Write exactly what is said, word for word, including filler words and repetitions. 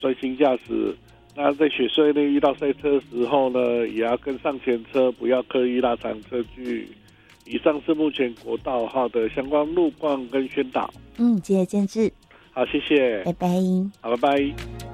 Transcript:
专心驾驶。那在雪隧内遇到塞车的时候呢，也要跟上前车，不要刻意拉长车距。以上是目前国道号的相关路况跟宣导。 嗯，谢谢建志。 好，谢谢， 拜拜。 好，拜拜。